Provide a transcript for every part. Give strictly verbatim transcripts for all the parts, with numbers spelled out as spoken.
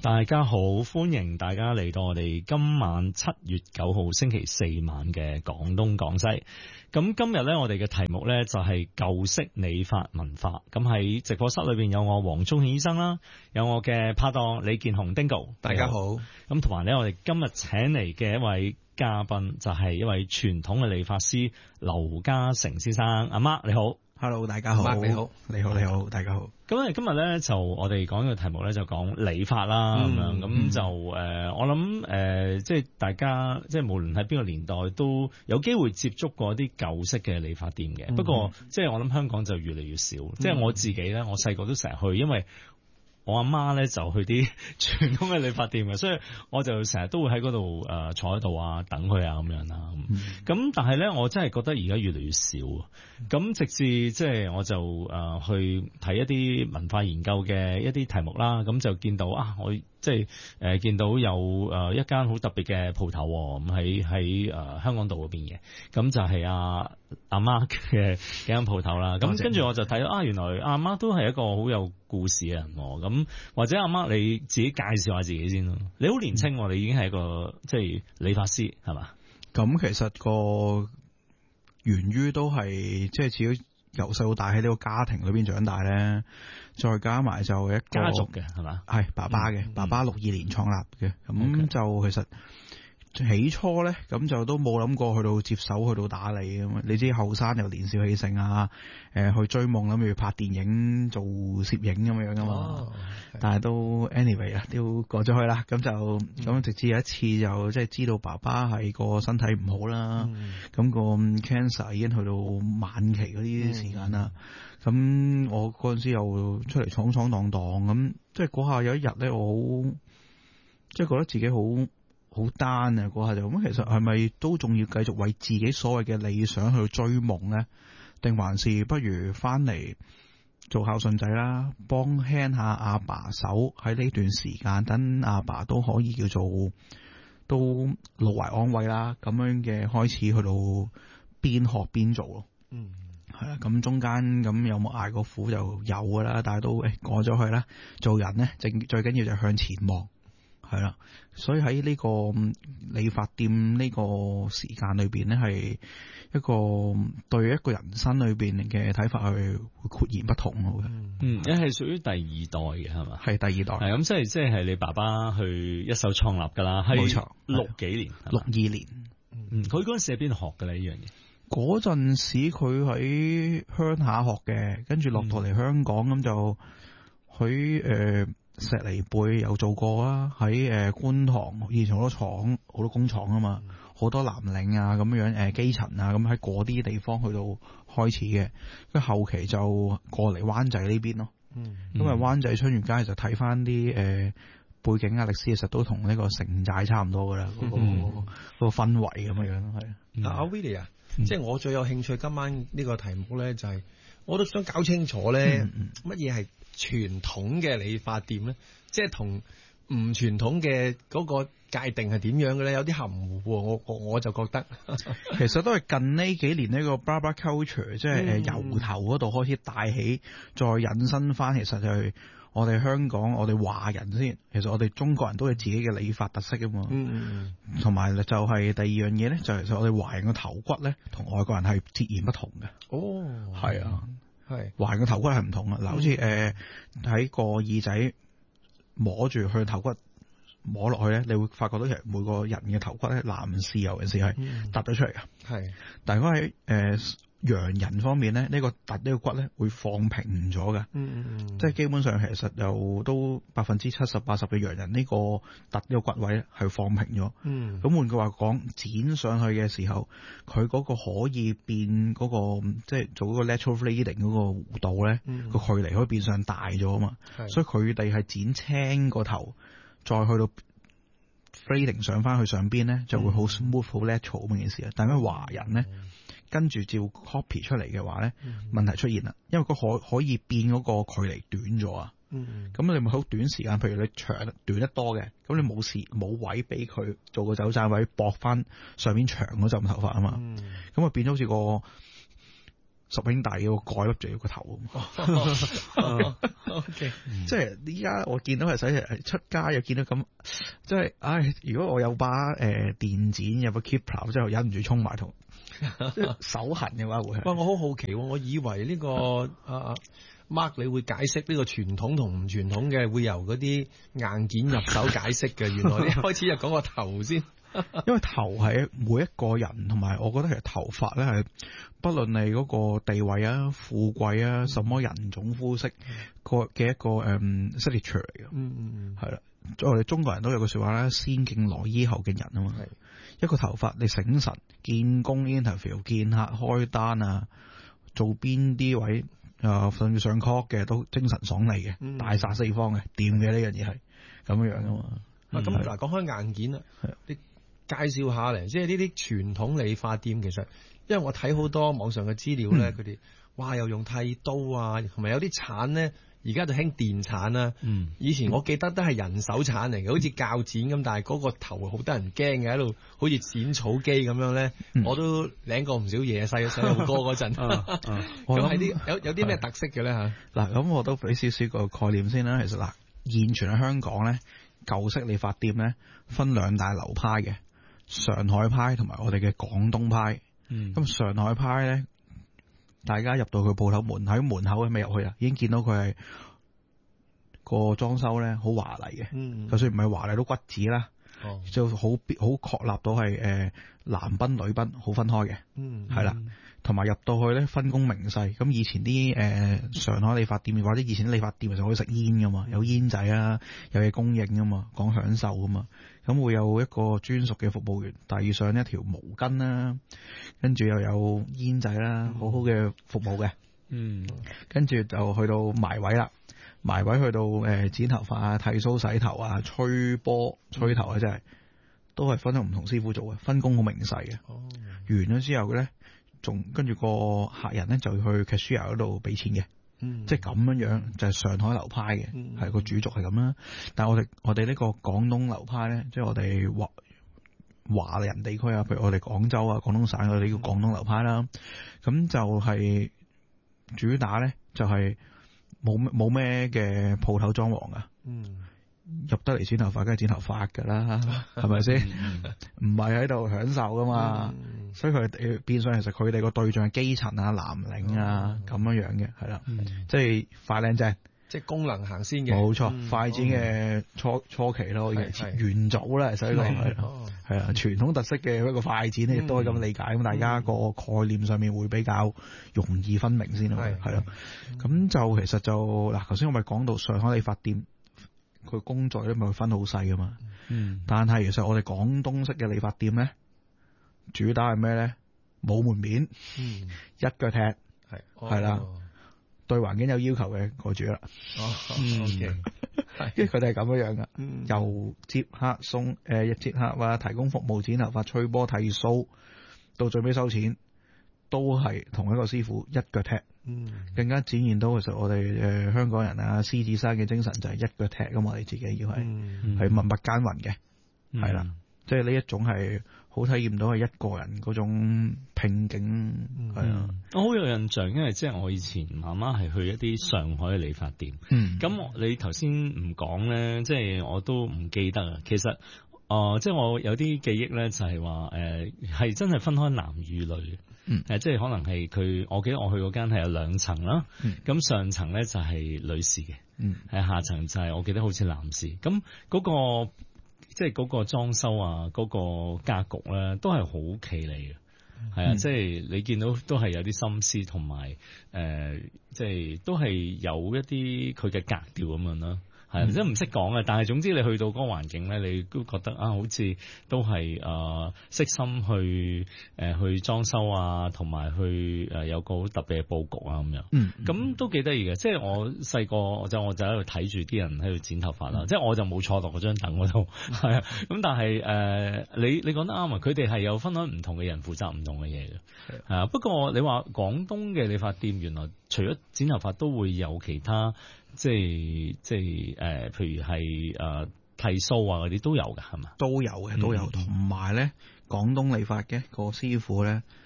大家好，歡迎大家嚟到我哋今晚七月九號星期四晚嘅廣東廣西。咁今日呢，我哋嘅題目呢就係舊式理髮文化。咁喺直播室裏邊有我黃忠憲醫生啦，有我嘅拍檔李健雄 Dingo。 大家好。 咁同埋呢，我哋今日請嚟嘅一位嘉賓就係一位傳統嘅理髮師劉家成先生。阿媽你好。 Hello， 大家好。你好，你好，你好，大家好。 咁啊，今日咧就我哋講嘅題目咧就講理髮啦，咁、嗯、樣咁就誒、呃，我諗誒、呃，即係大家即係無論喺邊個年代都有機會接觸過一啲舊式嘅理髮店嘅、嗯。不過即係我諗香港就越嚟越少。嗯、即係我自己咧，我細個都成日去，因為我阿媽咧就去啲傳統嘅理髮店嘅，所以我就成日都會喺嗰度誒坐喺度啊，等佢啊咁樣啦。咁、嗯、但係咧，我真係覺得而家越嚟越少。咁直至即係我就誒、呃、去睇一啲文化研究嘅一啲題目啦，咁就見到啊，我即係誒、呃、見到有誒一間好特別嘅鋪頭，咁喺喺誒香港島嗰邊嘅，咁就係阿阿媽嘅幾間鋪頭啦。咁跟住我就睇到啊，原來阿媽都係一個好有故事嘅人。咁或者阿媽你自己介紹下自己先咯。你好年輕，你已經係一個即係理髮師係嘛？ 咁其實個源於都係即係自己由細到大喺呢個家庭裏邊長大咧，再加埋就一個家族嘅係嘛？ 係爸爸嘅、嗯，爸爸六二年創立嘅，咁、嗯、就其實。起初咧，咁就都冇諗過去到接手去到打理咁。你知後生又年少氣盛啊，誒去追夢諗住拍電影做攝影咁樣噶嘛。哦、但係都 anyway 啊，都過咗去啦。咁就咁、嗯、直至有一次就即係知道爸爸係個身體唔好啦，咁、嗯、個 cancer 已經去到晚期嗰啲時間啦。咁、嗯、我嗰陣時又出嚟闖闖蕩蕩咁，即係嗰下有一日咧，我好即係覺得自己好。好單啊！嗰下就咁，其實係咪都仲要繼續為自己所謂嘅理想去追夢呢？定還是不如翻嚟做孝順仔啦，幫輕下阿爸手喺呢段時間，等阿爸都可以叫做都老懷安慰啦。咁樣嘅開始去到邊學邊做咯。嗯，係啦。咁中間咁有冇捱過苦就有噶啦，但係都誒、哎、過咗去啦。做人呢，最最緊要就向前望。係啦，所以喺呢個理髮店呢個時間裏邊呢，係一個對一個人生裏邊嘅睇法係會豁然不同嘅。 嗯，你係屬於第二代嘅係嘛？ 係第二代。係咁，即係即係你爸爸去一手創立噶啦。冇錯，六幾年， 六二年。 嗯，佢嗰陣時喺邊度學嘅呢？呢樣嘢？ 嗰陣時佢喺鄉下學嘅，跟住落到嚟香港咁、嗯、就佢誒。呃石梨貝有做過啦，喺誒觀塘以前好多廠好多工廠啊嘛，好、嗯、多藍領啊咁樣誒基層啊咁喺嗰啲地方去到開始嘅，跟後期就過嚟灣仔呢邊咯。嗯，因為灣仔春園街就睇翻啲誒背景啊歷史，其實都同呢個城寨差唔多噶啦，嗰、嗯那個嗰、嗯那個氛圍咁樣樣咯，係。 嗱阿 Willie 啊，即係我最有興趣今晚呢個題目咧，就係、是、我都想搞清楚咧，乜嘢係傳統嘅理髮店咧，即係同唔傳統嘅嗰個界定係點樣嘅咧？有啲含糊，我我我就覺得， 其實都係近呢幾年呢個 barber culture， 即係誒由頭嗰度開始帶起，再引申翻，其實就係我哋香港，我哋華人先，其實我哋中國人都有自己嘅理髮特色啊嘛。嗯嗯，同埋就係第二樣嘢咧，就係其實我哋華人嘅頭骨咧，同外國人係截然不同嘅。哦，係啊。係華人嘅頭骨係唔同啊！嗱，好似誒喺個耳仔摸住佢頭骨摸落去咧，你會發覺到其實每個人嘅頭骨咧，男士尤其是係凸咗出嚟嘅。係、嗯，但係如果喺誒洋人方面咧，呢、這個凸呢個骨咧會放平咗嘅。嗯嗯嗯，即係基本上其實有都百分之七十八十嘅洋人呢個凸呢個骨位咧係放平咗。嗯，咁換句話講，剪上去嘅時候，佢嗰個可以變嗰、那個即係做嗰個 lateral fading 嗰個弧度咧，個、嗯、距離可以變相大咗啊嘛。所以佢哋係剪青個頭，再去到 fading 上翻去上邊咧，就會好 smooth 好 lateral 咁件事啊。但係華人咧，跟住照 copy 出嚟嘅話咧、嗯，問題出現啦，因為佢可可以變嗰個距離短咗啊。嗯，咁你咪好短時間，譬如你長短得多嘅，咁你冇時冇位俾佢做個走盞位，駁翻上面長嗰陣頭髮啊嘛。咁、嗯、啊變咗好似個十兄弟個蓋笠住個頭咁。 O K， 即係依家我見到係使出街又見到咁，即係唉！如果我有把誒、呃、電剪有把 keeper，之後忍唔住衝埋同，即係手痕嘅話會係。 喂，我好好奇，我以為呢、這個啊 Mark 你會解釋呢個傳統同唔傳統嘅，會由嗰啲硬件入手解釋嘅。原來你一開始就講個頭先。 因為頭係每一個人，同埋我覺得其實頭髮咧係，不論你嗰個地位啊、富貴啊、什麼人種膚色個嘅一個誒 signature 嚟嘅。 嗯嗯嗯， 係啦，我哋中國人都有句說話咧，先敬羅衣後敬人啊嘛。係一個頭髮，你醒神見工 interview 見客開單啊，做邊啲位啊，甚至上 call 嘅都精神爽利嘅， 嗯、 大殺四方嘅，掂嘅呢樣嘢係咁樣樣噶嘛。 啊咁嗱，講開硬件啦，你介紹下嚟，即係呢啲傳統理髮店，其實因為我睇好多網上嘅資料咧，佢哋、嗯、哇又用剃刀啊，同埋有啲鏟咧，而家就興電鏟啦。嗯，以前我記得都係人手鏟嚟嘅，好似鉸剪咁，但係嗰個頭好得人驚嘅，喺度好似剪草機咁樣咧。嗯、我都領過唔少嘢，細細路哥嗰陣。咁係啲有有啲咩特色嘅咧嚇？嗱，咁我都俾少少個概念先啦。其實嗱，現存喺香港咧，舊式理髮店咧分兩大流派嘅。上海派同埋我哋嘅廣東派，咁、嗯、上海派咧，大家入到佢鋪頭門喺門口未入去啊，已經見到佢係個裝修咧好華麗嘅，嗯、就算唔係華麗都骨子啦，哦、就好好確立到係誒、呃、男賓女賓好分開嘅，係啦、嗯。同埋入到去咧，分工明細。咁以前啲誒、呃、上海理髮店或者以前啲理髮店其實可以食煙噶嘛，有煙仔啊，有嘢供應噶嘛，講享受噶嘛。咁會有一個專屬嘅服務員遞上一條毛巾啦，跟住又有煙仔啦，好好嘅服務嘅。嗯，跟住就去到埋位啦，埋位去到誒、呃、剪頭髮啊、剃鬚、洗頭啊、吹波、吹頭啊，真係都係分咗唔同師傅做嘅，分工好明細嘅。哦，完咗之後嘅咧。仲跟住個客人咧就去 cashier 嗰度俾錢嘅，嗯、即係咁樣樣就係、是、上海流派嘅，係個、嗯、主軸係咁啦。但係我哋我哋呢個廣東流派咧，即係我哋華華人地區啊，譬如我哋廣州啊、廣東省嗰啲叫廣東流派啦。咁、嗯、就係主打咧，就係冇冇咩嘅鋪頭裝潢啊。嗯入得嚟剪頭髮，梗係剪頭髮噶啦，係咪先？唔係喺度享受噶嘛，嗯、所以佢哋變相其實佢哋個對象係基層啊、藍領啊咁、嗯、樣樣嘅，係啦，嗯、即係快靚正，即係功能行先嘅，冇錯，嗯、快剪嘅初初期咯，元祖啦，所以講係係啊，傳統特色嘅一個快剪咧，亦都可以咁理解，咁、嗯、大家個概念上面會比較容易分明先咯，係咯，咁就其實就嗱，頭先我咪講到上海理髮店。佢工作咧咪分好細噶嘛，嗯，但係其實我哋廣東式嘅理髮店咧，主打係咩咧？冇門面，嗯，一腳踢，係係啦，對環境有要求嘅個主啦，哦，嗯，OK，因為佢哋係咁樣樣噶，嗯，由接客送誒接客啊，提供服務、剪頭髮、吹波、剃鬚，到最尾收錢，都係同一個師傅一腳踢。嗯，更加展現到其實我哋誒、呃、香港人啊獅子山嘅精神就係一腳踢咁，我哋自己要係係默默耕耘嘅，係啦、嗯，即係呢一種係好體驗到係一個人嗰種拼勁，係啊、嗯，我好有印象，因為即係我以前媽媽係去一啲上海嘅理髮店，嗯，咁你頭先唔講咧，即係我都唔記得啊，其實。哦、呃，即係我有啲記憶咧，就係話誒係真係分開男與女嘅，嗯，誒、呃、即係可能係佢，我記得我去嗰間係有兩層啦，咁、嗯、上層咧就係女士嘅，嗯，喺下層就係我記得好似男士，咁嗰、嗰個即係嗰個裝修啊，嗰、嗰個格局咧都係好企理嘅，係、嗯、啊，即係你見到都係有啲心思同埋誒，即係都係有一啲佢嘅格調咁樣啦。係，即係唔識講嘅，但係總之你去到嗰個環境咧，你都覺得啊，好似都係誒悉心去誒、呃、去裝修啊，同埋去誒、呃、有個好特別嘅佈局啊咁樣。嗯，咁都幾得意嘅。即係我細個就我就喺度睇住啲人喺度剪頭髮啦。嗯、即係我就冇坐落嗰張凳嗰度，係啊。咁但係誒、呃，你你講得啱啊！佢哋係有分開唔同嘅人負責唔同嘅嘢嘅。係啊，不過你話廣東嘅理髮店原來除咗剪頭髮都會有其他。即係即係誒、呃，譬如係誒、呃、剃鬚啊嗰啲都有嘅，係嘛？都有嘅，都有。同埋咧，廣東理髮嘅個師傅咧，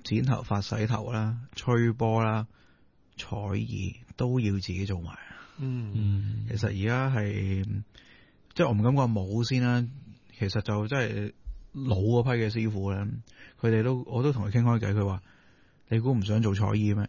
剪頭髮、洗頭啦、吹波啦、彩儀都要自己做埋。 嗯嗯， 其實而家係即係我唔敢講冇先啦，其實就真係老嗰批嘅師傅咧，佢哋都我都同佢傾開偈，佢話你估唔想做彩儀咩？